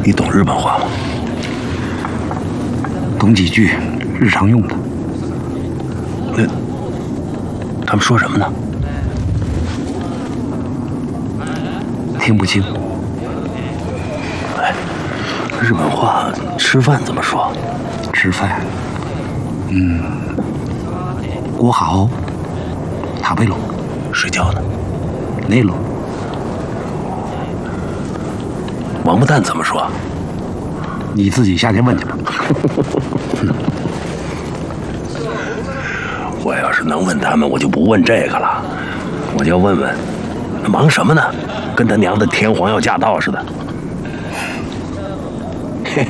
你懂日本话吗？ 懂几句日常用的。 那他们说什么呢？ 听不清。 哎，日本话吃饭怎么说？ 吃饭，锅好，塔贝隆。 睡觉呢？ 内隆。 王八蛋怎么说？ 你自己下去问去吧。 我要是能问他们，我就不问这个了，我就问问，忙什么呢？跟他娘的天皇要驾到似的。嘿嘿，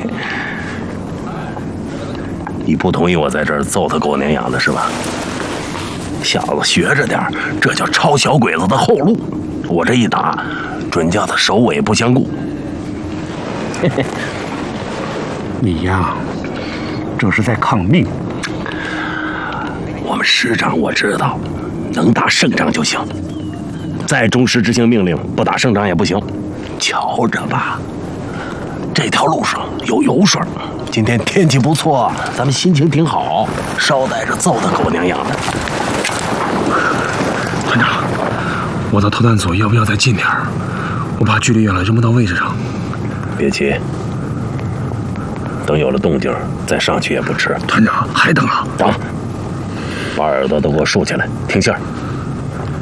你不同意我在这儿揍他狗娘养的是吧？小子学着点，这叫抄小鬼子的后路。我这一打，准叫他首尾不相顾。嘿嘿， 你呀，这是在抗命。 我们师长我知道，能打胜仗就行。再忠实执行命令，不打胜仗也不行。瞧着吧，这条路上有油水。今天天气不错，咱们心情挺好，捎带着揍他狗娘养的。 团长，我到投弹所要不要再近点儿？我怕距离远了扔不到位置上。 别急，等有了动静再上去也不迟。 团长，还等啊？ 等，把耳朵都给我竖起来，听信儿。